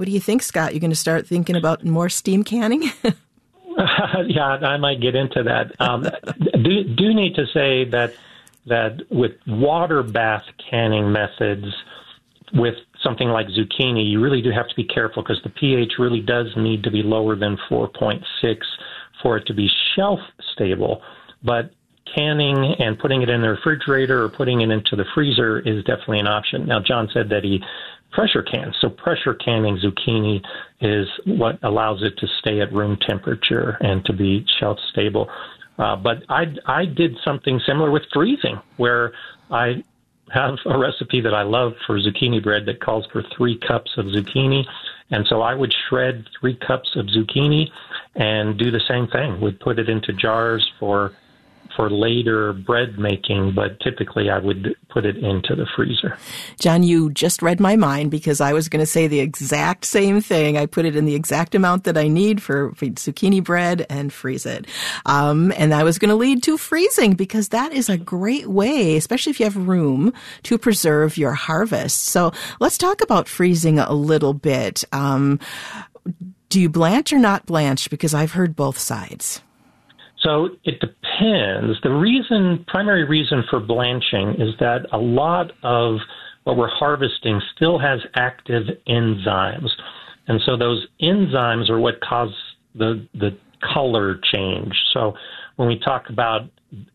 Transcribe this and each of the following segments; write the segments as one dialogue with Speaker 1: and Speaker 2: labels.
Speaker 1: What do you think, Scott? You're going to start thinking about more steam canning?
Speaker 2: Yeah, I might get into that. Do need to say that with water bath canning methods, with something like zucchini, you really do have to be careful because the pH really does need to be lower than 4.6 for it to be shelf stable. But canning and putting it in the refrigerator or putting it into the freezer is definitely an option. Now, John said that he pressure cans. So pressure canning zucchini is what allows it to stay at room temperature and to be shelf stable. But I did something similar with freezing, where I have a recipe that I love for zucchini bread that calls for 3 cups of zucchini. And so I would shred 3 cups of zucchini and do the same thing. We'd put it into jars for later bread making, but typically I would put it into the freezer.
Speaker 1: John, you just read my mind because I was going to say the exact same thing. I put it in the exact amount that I need for zucchini bread and freeze it. And I was going to lead to freezing because that is a great way, especially if you have room, to preserve your harvest. So let's talk about freezing a little bit. Do you blanch or not blanch? Because I've heard both sides.
Speaker 2: So it depends. The primary reason for blanching is that a lot of what we're harvesting still has active enzymes. And so those enzymes are what cause the color change. So when we talk about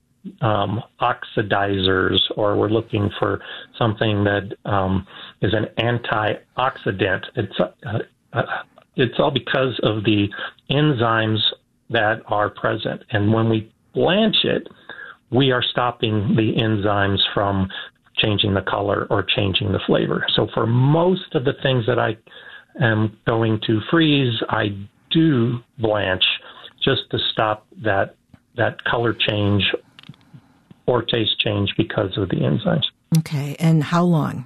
Speaker 2: oxidizers, or we're looking for something that is an antioxidant, it's all because of the enzymes that are present. And when we blanch it, we are stopping the enzymes from changing the color or changing the flavor. So for most of the things that I am going to freeze, I do blanch just to stop that color change or taste change because of the enzymes.
Speaker 1: Okay. And how long?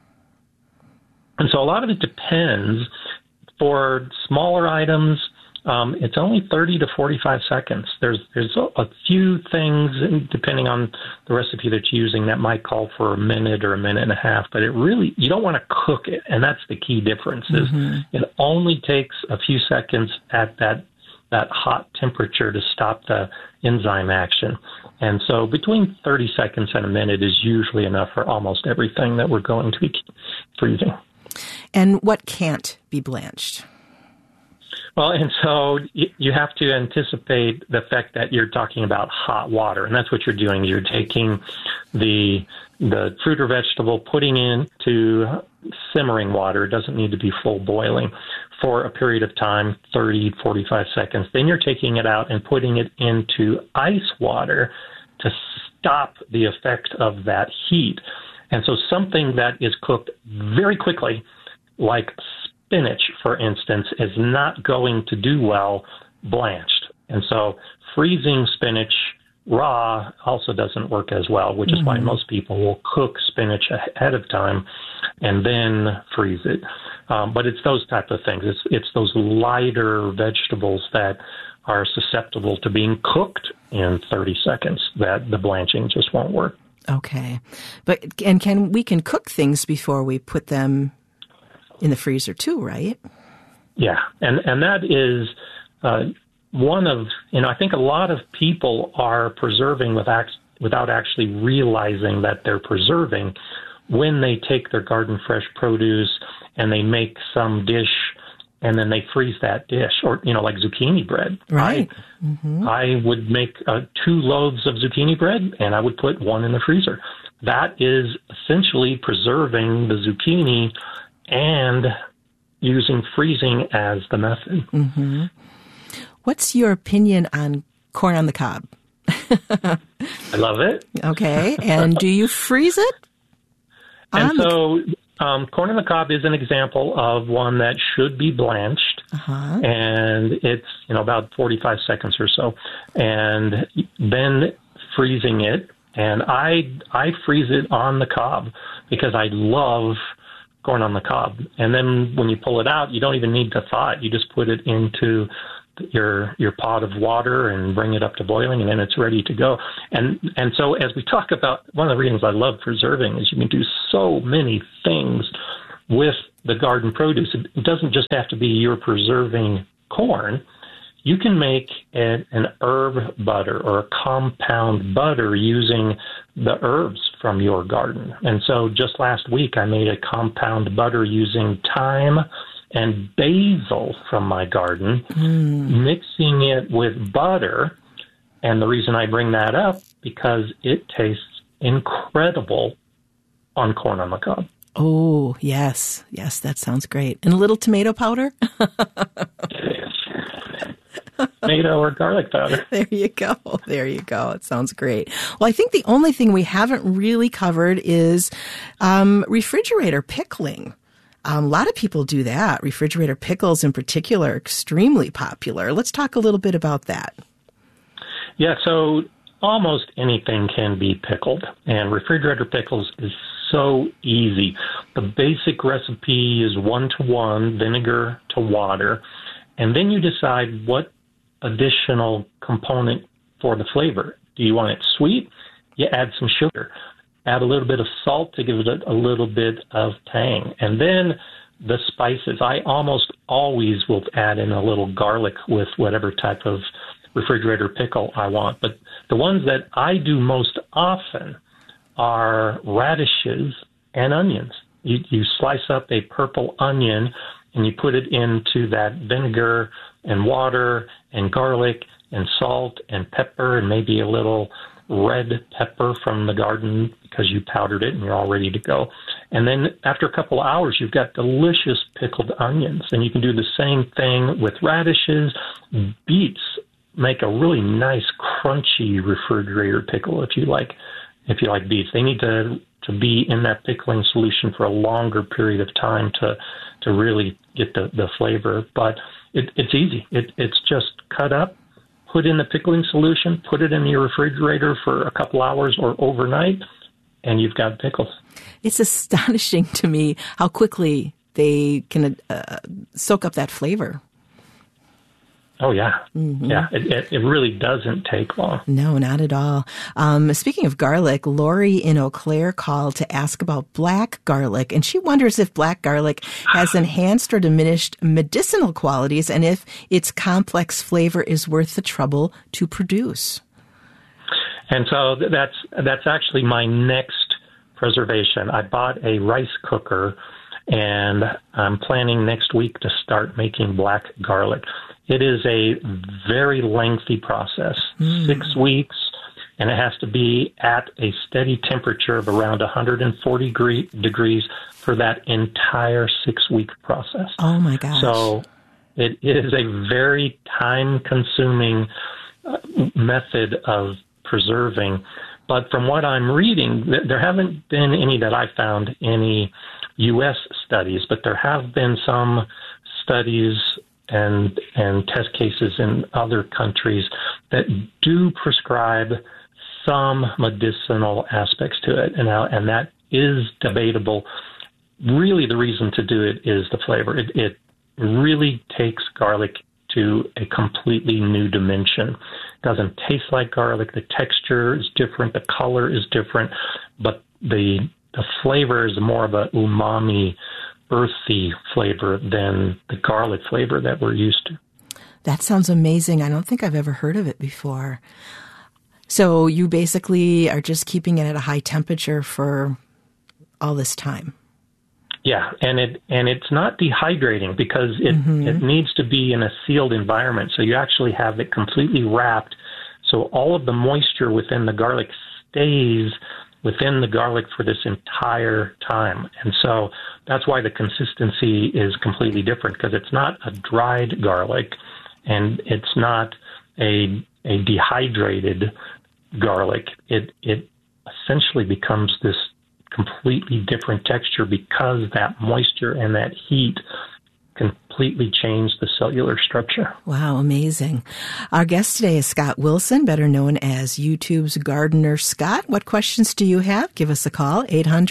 Speaker 2: And so a lot of it depends. For smaller items, it's only 30 to 45 seconds. There's a few things, depending on the recipe that you're using, that might call for a minute or a minute and a half, but you don't want to cook it, and that's the key difference. Is it only takes a few seconds at that hot temperature to stop the enzyme action. And so between 30 seconds and a minute is usually enough for almost everything that we're going to be freezing.
Speaker 1: And what can't be blanched?
Speaker 2: Well, and so you have to anticipate the fact that you're talking about hot water, and that's what you're doing. You're taking the fruit or vegetable, putting into simmering water. It doesn't need to be full boiling for a period of time, 30, 45 seconds. Then you're taking it out and putting it into ice water to stop the effect of that heat. And so something that is cooked very quickly, like spinach, for instance, is not going to do well blanched. And so freezing spinach raw also doesn't work as well, which is why most people will cook spinach ahead of time and then freeze it. But it's those type of things. It's those lighter vegetables that are susceptible to being cooked in 30 seconds that the blanching just won't work.
Speaker 1: Okay. We can cook things before we put them in the freezer too, right?
Speaker 2: Yeah. And that is one of, I think a lot of people are preserving without actually realizing that they're preserving when they take their garden fresh produce and they make some dish and then they freeze that dish, or, like zucchini bread.
Speaker 1: Right.
Speaker 2: I would make 2 loaves of zucchini bread, and I would put 1 in the freezer. That is essentially preserving the zucchini and using freezing as the method.
Speaker 1: What's your opinion on corn on the cob?
Speaker 2: I love it.
Speaker 1: Okay. And do you freeze it?
Speaker 2: Corn on the cob is an example of one that should be blanched, and it's about 45 seconds or so, and then freezing it. And I freeze it on the cob because I love corn on the cob. And then when you pull it out, you don't even need to thaw it. You just put it into your pot of water and bring it up to boiling, and then it's ready to go. And so as we talk about, one of the reasons I love preserving is you can do so many things with the garden produce. It doesn't just have to be you're preserving corn. You can make an herb butter or a compound butter using the herbs from your garden. And so just last week, I made a compound butter using thyme and basil from my garden, mixing it with butter. And the reason I bring that up, because it tastes incredible on corn on the cob.
Speaker 1: Oh, yes. Yes, that sounds great. And a little tomato powder?
Speaker 2: Tomato or garlic powder.
Speaker 1: There you go. There you go. It sounds great. Well, I think the only thing we haven't really covered is refrigerator pickling. A lot of people do that. Refrigerator pickles in particular are extremely popular. Let's talk a little bit about that.
Speaker 2: Yeah, so almost anything can be pickled, and refrigerator pickles is so easy. The basic recipe is 1-to-1 vinegar to water, and then you decide what additional component for the flavor. Do you want it sweet? You add some sugar. Add a little bit of salt to give it a little bit of tang. And then the spices. I almost always will add in a little garlic with whatever type of refrigerator pickle I want. But the ones that I do most often are radishes and onions. You slice up a purple onion and you put it into that vinegar and water and garlic and salt and pepper and maybe a little red pepper from the garden because you powdered it and you're all ready to go. And then after a couple of hours, you've got delicious pickled onions. And you can do the same thing with radishes. Beets make a really nice crunchy refrigerator pickle if you like beets. They need to be in that pickling solution for a longer period of time to really get the flavor. But it's easy. It's just cut up, put in the pickling solution, put it in your refrigerator for a couple hours or overnight, and you've got pickles. It's
Speaker 1: astonishing to me how quickly they can soak up that flavor.
Speaker 2: Oh, yeah. Mm-hmm. Yeah, it really doesn't take long.
Speaker 1: No, not at all. Speaking of garlic, Lori in Eau Claire called to ask about black garlic, and she wonders if black garlic has enhanced or diminished medicinal qualities and if its complex flavor is worth the trouble to produce.
Speaker 2: And so that's actually my next preservation. I bought a rice cooker, and I'm planning next week to start making black garlic. It is a very lengthy process, 6 weeks, and it has to be at a steady temperature of around 140 degrees for that entire 6-week process.
Speaker 1: Oh, my gosh.
Speaker 2: So it is a very time-consuming method of preserving. But from what I'm reading, there haven't been any that I found, any U.S. studies, but there have been some studies and test cases in other countries that do prescribe some medicinal aspects to it, and that is debatable. Really, the reason to do it is the flavor. It really takes garlic to a completely new dimension. It doesn't taste like garlic. The texture is different. The color is different, but the flavor is more of a umami, earthy flavor than the garlic flavor that we're used to.
Speaker 1: That sounds amazing. I don't think I've ever heard of it before. So you basically are just keeping it at a high temperature for all this time.
Speaker 2: Yeah, and it's not dehydrating because it needs to be in a sealed environment. So you actually have it completely wrapped. So all of the moisture within the garlic stays within the garlic for this entire time. And so that's why the consistency is completely different, because it's not a dried garlic and it's not a dehydrated garlic. It essentially becomes this completely different texture because that moisture and that heat completely change the cellular structure.
Speaker 1: Wow, amazing. Our guest today is Scott Wilson, better known as YouTube's Gardener Scott. What questions do you have? Give us a call,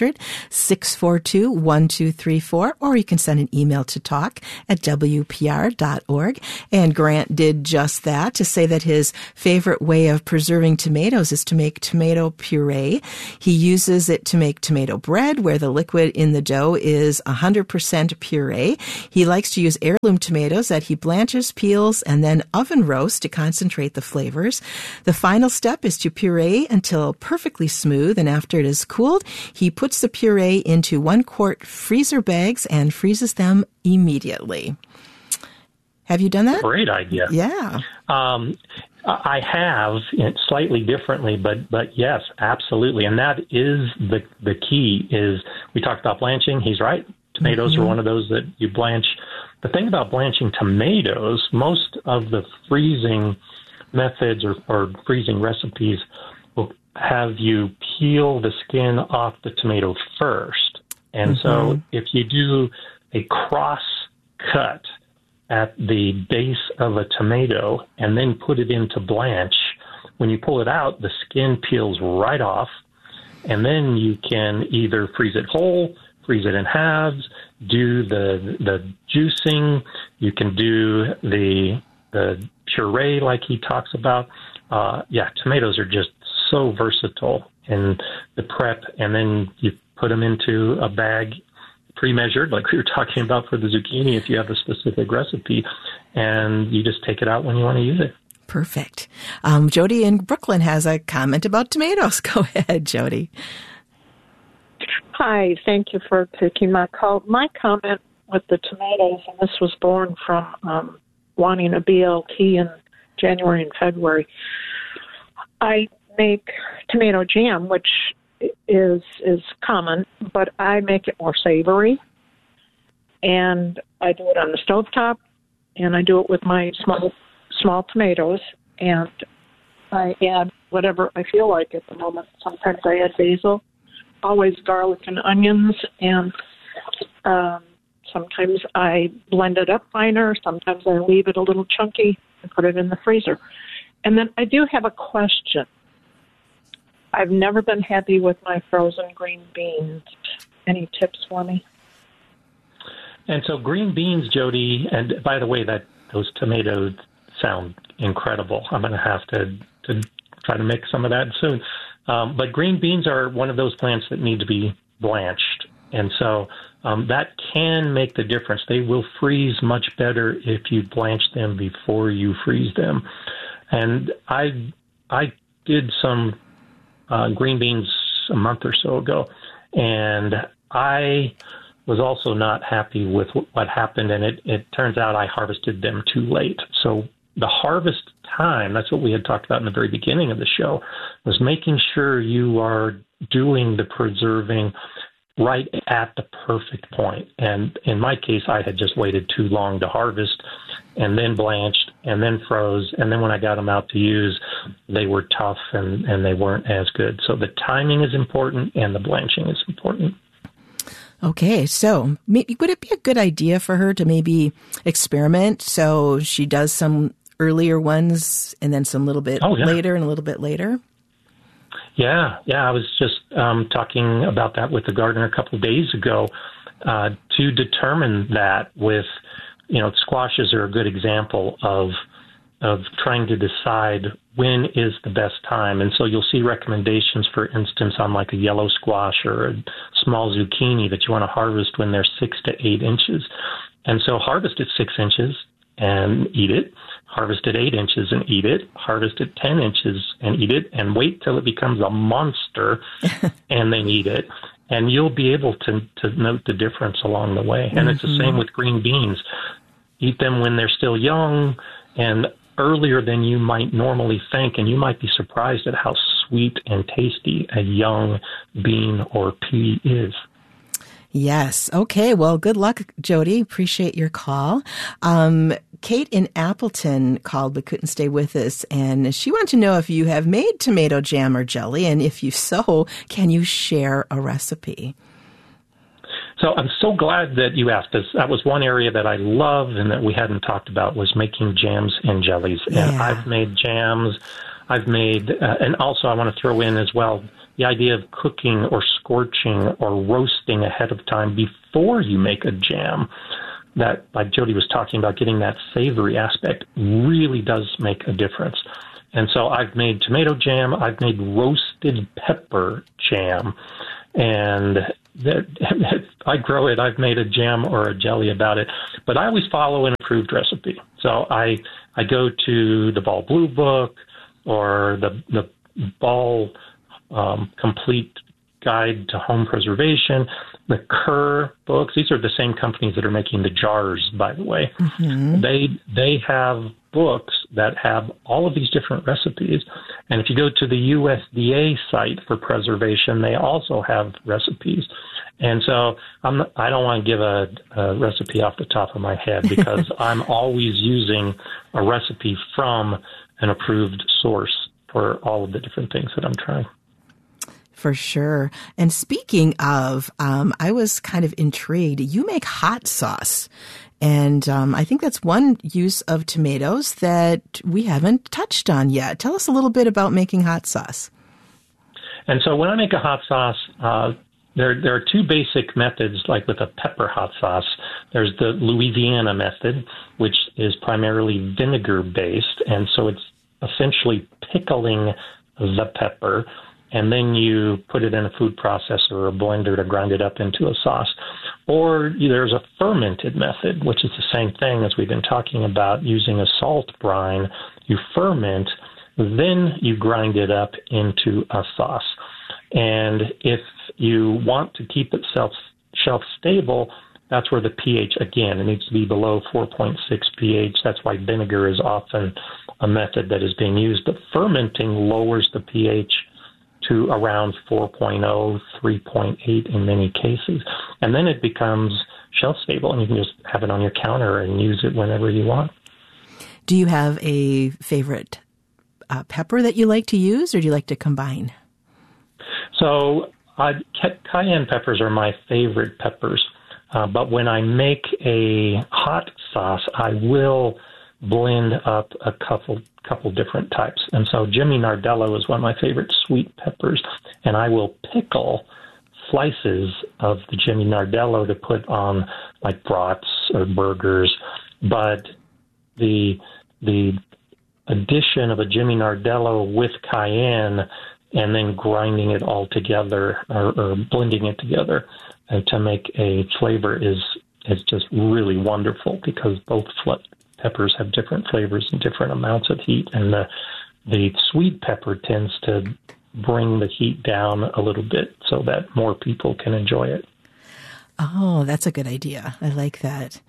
Speaker 1: 800-642-1234, or you can send an email to talk@wpr.org. And Grant did just that, to say that his favorite way of preserving tomatoes is to make tomato puree. He uses it to make tomato bread, where the liquid in the dough is 100% puree. He likes to use heirloom tomatoes that he blanches, peels, and then oven roast to concentrate the flavors. The final step is to puree until perfectly smooth, and after it is cooled, he puts the puree into 1-quart freezer bags and freezes them immediately. Have you done that?
Speaker 2: Great idea.
Speaker 1: Yeah.
Speaker 2: I have, slightly differently, but yes, absolutely. And that is the key. Is we talked about blanching. He's right. Tomatoes are one of those that you blanch. The thing about blanching tomatoes, most of the freezing methods or freezing recipes will have you peel the skin off the tomato first. And so if you do a cross cut at the base of a tomato and then put it into blanch, when you pull it out, the skin peels right off, and then you can either freeze it whole, freeze it in halves, do the juicing. You can do the puree like he talks about. Tomatoes are just so versatile in the prep, and then you put them into a bag pre-measured, like we were talking about for the zucchini, if you have a specific recipe, and you just take it out when you want to use it.
Speaker 1: Perfect. Jody in Brooklyn has a comment about tomatoes. Go ahead, Jody.
Speaker 3: Hi, thank you for taking my call. My comment with the tomatoes, and this was born from wanting a BLT in January and February. I make tomato jam, which is common, but I make it more savory. And I do it on the stovetop, and I do it with my small tomatoes, and I add whatever I feel like at the moment. Sometimes I add basil, always garlic and onions, and sometimes I blend it up finer. Sometimes I leave it a little chunky and put it in the freezer. And then I do have a question. I've never been happy with my frozen green beans. Any tips for me?
Speaker 2: And so green beans, Jody, and by the way, those tomatoes sound incredible. I'm going to have to try to make some of that soon. But green beans are one of those plants that need to be blanched. And so that can make the difference. They will freeze much better if you blanch them before you freeze them. And I did some green beans a month or so ago, and I was also not happy with what happened, and it turns out I harvested them too late. So the harvest time, that's what we had talked about in the very beginning of the show, was making sure you are doing the preserving right at the perfect point. And in my case, I had just waited too long to harvest, and then blanched, and then froze, and then when I got them out to use, they were tough and they weren't as good. So the timing is important, and the blanching is important.
Speaker 1: Okay, so would it be a good idea for her to maybe experiment? So she does some earlier ones and then some little bit later and a little bit later?
Speaker 2: Yeah. I was just talking about that with the gardener a couple of days ago to determine that with, squashes are a good example of trying to decide when is the best time. And so you'll see recommendations, for instance, on like a yellow squash or a small zucchini that you want to harvest when they're 6 to 8 inches. And so harvest at 6 inches and eat it, harvest at 8 inches and eat it, harvest at 10 inches and eat it, and wait till it becomes a monster and then eat it. And you'll be able to note the difference along the way. And it's the same with green beans. Eat them when they're still young and earlier than you might normally think, and you might be surprised at how sweet and tasty a young bean or pea is.
Speaker 1: Yes. Okay. Well, good luck, Jody. Appreciate your call. Kate in Appleton called but couldn't stay with us, and she wanted to know if you have made tomato jam or jelly, and if you so, can you share a recipe?
Speaker 2: So I'm so glad that you asked us. That was one area that I love and that we hadn't talked about was making jams and jellies.
Speaker 1: Yeah.
Speaker 2: And I've made jams. I've made, and also I want to throw in as well, the idea of cooking or scorching or roasting ahead of time before you make a jam. That, like Jody was talking about, getting that savory aspect really does make a difference. And so I've made tomato jam, I've made roasted pepper jam, and if I grow it, I've made a jam or a jelly about it. But I always follow an approved recipe. So I go to the Ball Blue Book or the Ball Complete Guide to Home Preservation, the Kerr books. These are the same companies that are making the jars, by the way. Mm-hmm. They have books that have all of these different recipes. And if you go to the USDA site for preservation, they also have recipes. And so I don't want to give a recipe off the top of my head because I'm always using a recipe from an approved source for all of the different things that I'm trying.
Speaker 1: For sure. And speaking of, I was kind of intrigued. You make hot sauce. And I think that's one use of tomatoes that we haven't touched on yet. Tell us a little bit about making hot sauce.
Speaker 2: And so when I make a hot sauce, there are two basic methods, like with a pepper hot sauce. There's the Louisiana method, which is primarily vinegar-based. And so it's essentially pickling the pepper, and then you put it in a food processor or a blender to grind it up into a sauce. Or there's a fermented method, which is the same thing as we've been talking about, using a salt brine. You ferment, then you grind it up into a sauce. And if you want to keep it shelf stable, that's where the pH, again, it needs to be below 4.6 pH. That's why vinegar is often a method that is being used. But fermenting lowers the pH to around 4.0, 3.8 in many cases. And then it becomes shelf stable, and you can just have it on your counter and use it whenever you want.
Speaker 1: Do you have a favorite pepper that you like to use, or do you like to combine?
Speaker 2: So cayenne peppers are my favorite peppers. But when I make a hot sauce, I will blend up a couple different types. And so Jimmy Nardello is one of my favorite sweet peppers, and I will pickle slices of the Jimmy Nardello to put on like brats or burgers. But the addition of a Jimmy Nardello with cayenne and then grinding it all together or blending it together to make a flavor is just really wonderful, because both peppers have different flavors and different amounts of heat, and the sweet pepper tends to bring the heat down a little bit so that more people can enjoy it.
Speaker 1: Oh, that's a good idea. I like that.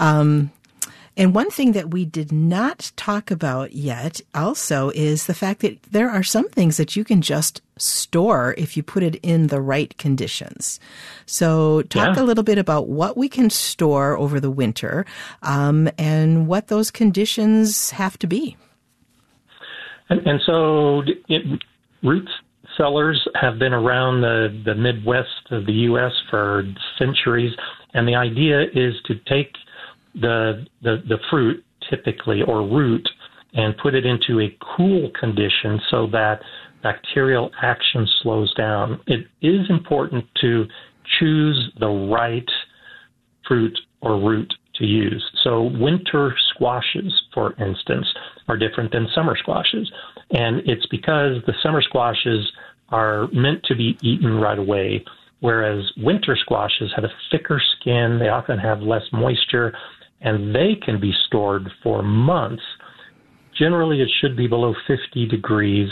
Speaker 1: And one thing that we did not talk about yet also is the fact that there are some things that you can just store if you put it in the right conditions. So talk a little bit about what we can store over the winter and what those conditions have to be.
Speaker 2: And so root cellars have been around the Midwest of the U.S. for centuries, and the idea is to take the fruit typically or root and put it into a cool condition so that bacterial action slows down. It is important to choose the right fruit or root to use. So winter squashes, for instance, are different than summer squashes. And it's because the summer squashes are meant to be eaten right away, whereas winter squashes have a thicker skin, they often have less moisture, and they can be stored for months. Generally, it should be below 50 degrees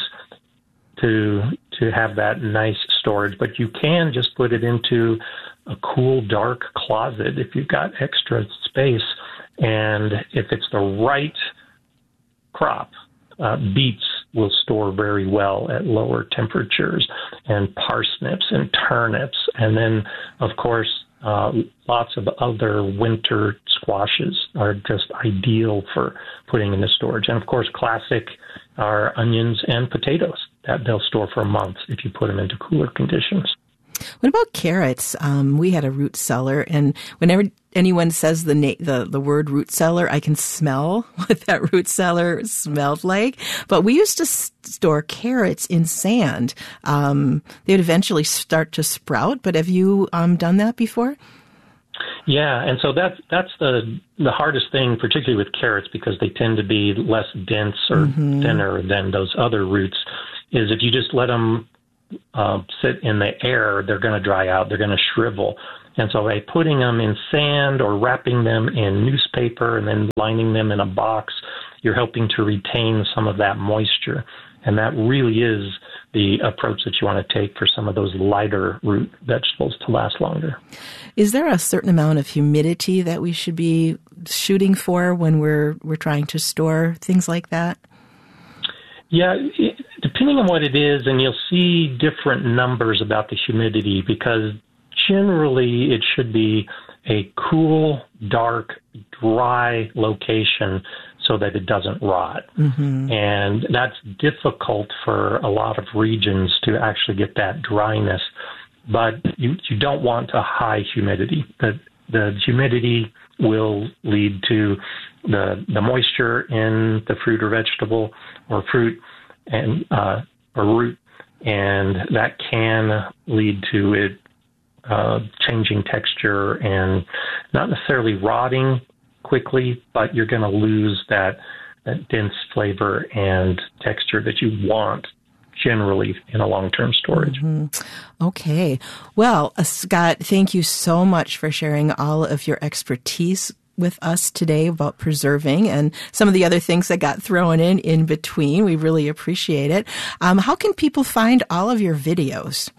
Speaker 2: to have that nice storage, but you can just put it into a cool, dark closet if you've got extra space. And if it's the right crop, beets will store very well at lower temperatures, and parsnips and turnips. And then, of course, lots of other winter squashes are just ideal for putting into storage. And, of course, classic are onions and potatoes. That they'll store for months if you put them into cooler conditions.
Speaker 1: What about carrots? We had a root cellar, and whenever anyone says the word root cellar, I can smell what that root cellar smelled like. But we used to store carrots in sand. They'd eventually start to sprout. But have you done that before?
Speaker 2: Yeah, and so that's the hardest thing, particularly with carrots, because they tend to be less dense or thinner than those other roots, is if you just let them sit in the air, they're going to dry out, they're going to shrivel. And so by putting them in sand or wrapping them in newspaper and then lining them in a box, you're helping to retain some of that moisture. And that really is the approach that you want to take for some of those lighter root vegetables to last longer. Is there a certain amount of humidity that we should be shooting for when we're trying to store things like that? Yeah, depending on what it is, and you'll see different numbers about the humidity, because generally it should be a cool, dark, dry location so that it doesn't rot. And that's difficult for a lot of regions to actually get that dryness. But you don't want a high humidity. The humidity will lead to the moisture in the fruit or vegetable or fruit and or root, and that can lead to it changing texture and not necessarily rotting quickly, but you're going to lose that dense flavor and texture that you want generally in a long-term storage. Okay. Well, Scott, thank you so much for sharing all of your expertise with us today about preserving and some of the other things that got thrown in between. We really appreciate it. How can people find all of your videos?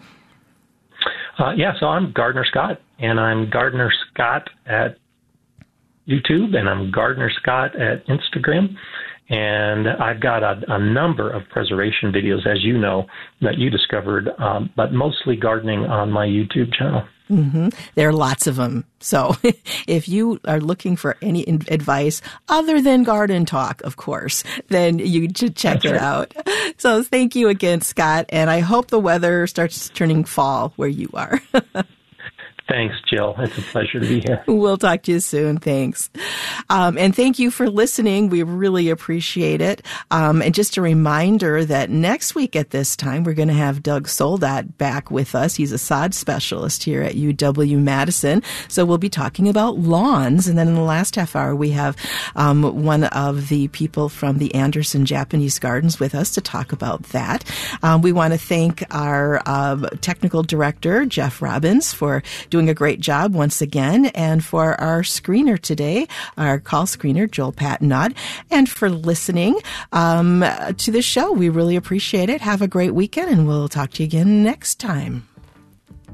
Speaker 2: So I'm Gardener Scott, and I'm Gardener Scott at YouTube, and I'm Gardener Scott at Instagram. And I've got a number of preservation videos, as you know, that you discovered, but mostly gardening on my YouTube channel. There are lots of them. So if you are looking for any advice other than garden talk, of course, then you should check it out. So thank you again, Scott. And I hope the weather starts turning fall where you are. Thanks, Jill. It's a pleasure to be here. We'll talk to you soon. Thanks. And thank you for listening. We really appreciate it. And just a reminder that next week at this time, we're going to have Doug Soldat back with us. He's a sod specialist here at UW-Madison. So we'll be talking about lawns. And then in the last half hour, we have one of the people from the Anderson Japanese Gardens with us to talk about that. We want to thank our technical director, Jeff Robbins, for doing a great job once again, and for our screener today, our call screener, Joel Patnod, and for listening to the show. We really appreciate it. Have a great weekend, and we'll talk to you again next time.